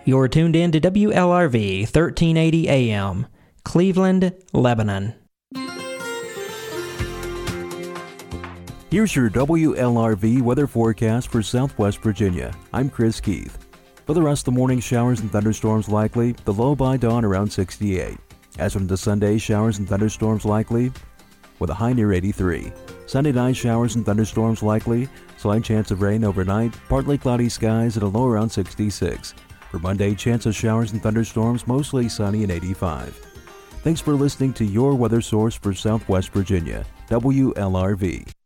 You're tuned in to WLRV 1380 AM, Cleveland, Lebanon. Here's your WLRV weather forecast for Southwest Virginia. I'm Chris Keith. For the rest of the morning, showers and thunderstorms likely, the low by dawn around 68. As from the Sunday, showers and thunderstorms likely with a high near 83. Sunday night, showers and thunderstorms likely, slight chance of rain overnight, partly cloudy skies at a low around 66. For Monday, chance of showers and thunderstorms, mostly sunny and 85. Thanks for listening to your weather source for Southwest Virginia, WLRV.